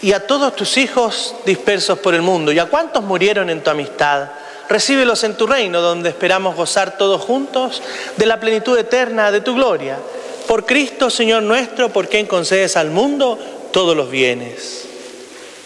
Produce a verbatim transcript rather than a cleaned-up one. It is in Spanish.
y a todos tus hijos dispersos por el mundo, y a cuantos murieron en tu amistad, recíbelos en tu reino, donde esperamos gozar todos juntos de la plenitud eterna de tu gloria. Por Cristo, Señor nuestro, por quien concedes al mundo todos los bienes.